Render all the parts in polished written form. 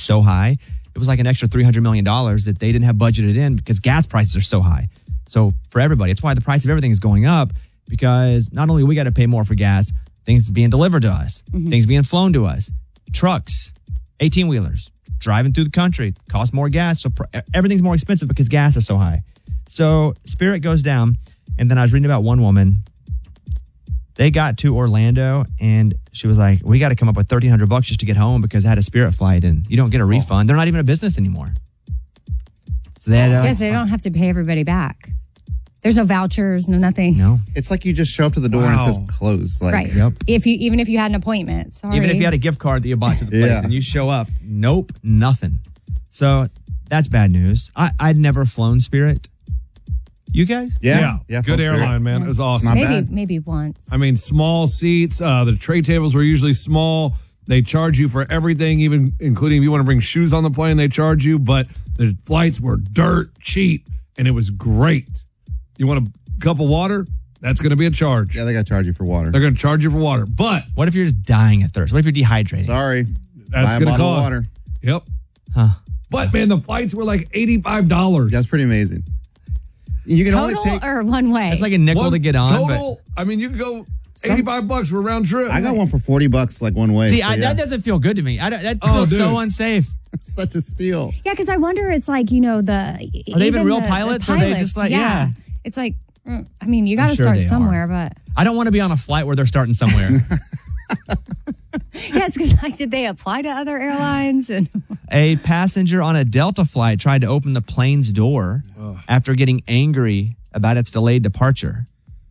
so high. It was like an extra $300 million that they didn't have budgeted in because gas prices are so high. So for everybody, it's why the price of everything is going up, because not only we got to pay more for gas, things being delivered to us, things being flown to us, trucks, 18-wheelers, driving through the country, cost more gas. So everything's more expensive because gas is so high. So Spirit goes down. And then I was reading about one woman. They got to Orlando and she was like, we got to come up with $1,300 just to get home because I had a Spirit flight and you don't get a refund. They're not even a business anymore. So they had, yes, they don't have to pay everybody back. There's no vouchers, no nothing. No. It's like you just show up to the door and it says closed. Like, right. Yep. Even if you had an appointment. Sorry. Even if you had a gift card that you bought to the place and you show up, nope, nothing. So that's bad news. I'd never flown Spirit. You guys? Yeah. Good airline, man. It was awesome. Maybe once. I mean, small seats. The tray tables were usually small. They charge you for everything, even including if you want to bring shoes on the plane, they charge you. But the flights were dirt cheap, and it was great. You want a cup of water? That's going to be a charge. Yeah, they got to charge you for water. They're going to charge you for water. But what if you're just dying of thirst? What if you're dehydrated? Sorry. That's going to cost. Water. Yep. Huh. But, man, the flights were like $85. That's pretty amazing. You can total only take or one way? It's like a nickel to get on. Total, I mean, you can go $85 for a round trip. I got one for $40 like one way. See, that doesn't feel good to me. That feels so unsafe. Such a steal. Yeah, because I wonder, it's like, are they even real pilots? Or are they just like, yeah. It's like, I mean, you got to start somewhere, but. I don't want to be on a flight where they're starting somewhere. Yeah, it's because, like, did they apply to other airlines? And a passenger on a Delta flight tried to open the plane's door after getting angry about its delayed departure.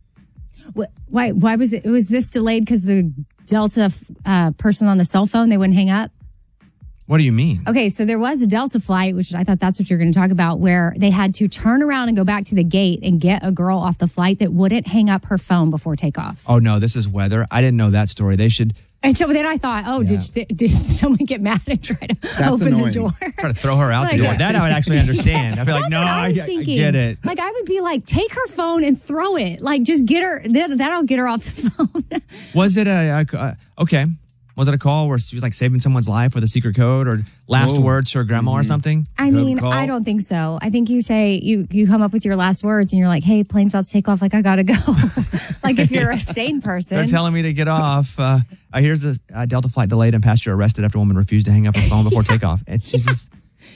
Why was it? Was this delayed because the Delta person on the cell phone, they wouldn't hang up? What do you mean? Okay, so there was a Delta flight, which I thought that's what you're going to talk about, where they had to turn around and go back to the gate and get a girl off the flight that wouldn't hang up her phone before takeoff. Oh, no, this is weather. I didn't know that story. They should... And so then I thought, did someone get mad and try to open the door? Try to throw her out the door. That I would actually understand. I'd be like, no, I get it. Like, I would be like, take her phone and throw it. Like, just get her. That'll get her off the phone. Was it okay. Was it a call where she was like saving someone's life with a secret code or last words to her grandma or something? I mean, I don't think so. I think you say, you come up with your last words and you're like, hey, plane's about to take off. Like, I got to go. Like, if you're a sane person. They're telling me to get off. Here's a Delta flight delayed and passenger arrested after a woman refused to hang up her phone before takeoff. And she's just,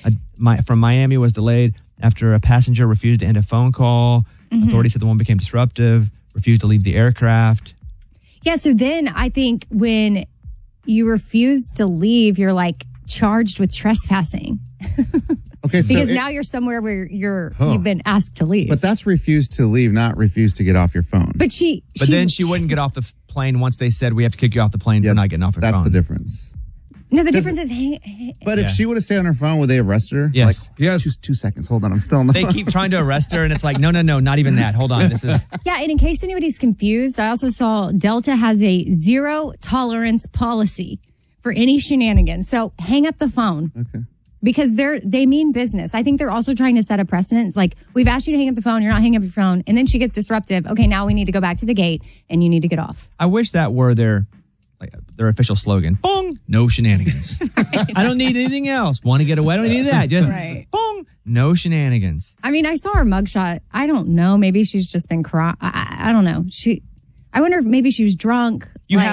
from Miami was delayed after a passenger refused to end a phone call. Authorities said the woman became disruptive, refused to leave the aircraft. Yeah, so then I think when you refuse to leave, you're like charged with trespassing. Okay, so because now you're somewhere where you've been asked to leave. But that's refused to leave, not refused to get off your phone. But then she wouldn't get off the plane once they said we have to kick you off the plane for not getting off your phone. That's the difference. No, the difference is. But if she would have stayed on her phone, would they arrest her? Yes. Like, yes. 2 seconds. Hold on. I'm still on the phone. They keep trying to arrest her, and it's like, no, not even that. Hold on. This is. Yeah, and in case anybody's confused, I also saw Delta has a zero tolerance policy for any shenanigans. So hang up the phone. Okay. Because they mean business. I think they're also trying to set a precedent. It's like, we've asked you to hang up the phone. You're not hanging up your phone. And then she gets disruptive. Okay, now we need to go back to the gate, and you need to get off. I wish that were their official slogan. Bong, no shenanigans. Right. I don't need anything else. Want to get away? I don't need that. Just bong, no shenanigans. I mean, I saw her mugshot. I don't know. Maybe she's just been crying. I don't know. I wonder if maybe she was drunk.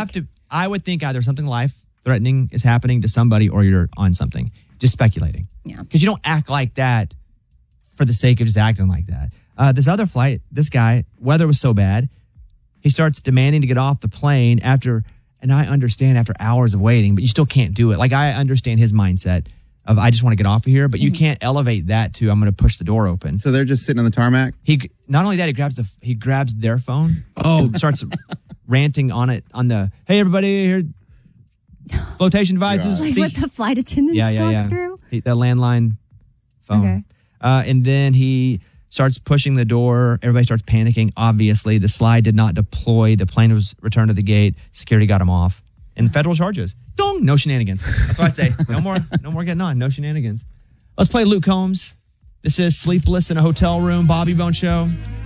I would think either something life-threatening is happening to somebody or you're on something. Just speculating. Yeah. Because you don't act like that for the sake of just acting like that. This other flight, this guy, weather was so bad, he starts demanding to get off the plane and I understand after hours of waiting, but you still can't do it. Like, I understand his mindset of, I just want to get off of here, but you can't elevate that to, I'm going to push the door open. So they're just sitting on the tarmac? Not only that, he grabs their phone. Starts ranting on it, hey, everybody, here, flotation devices. Like what the flight attendants talk through? The landline phone. Okay. And then he starts pushing the door. Everybody starts panicking. Obviously, the slide did not deploy. The plane was returned to the gate. Security got him off. And federal charges. Dong! No shenanigans. That's what I say. No more getting on. No shenanigans. Let's play Luke Combs. This is Sleepless in a Hotel Room, Bobby Bone Show.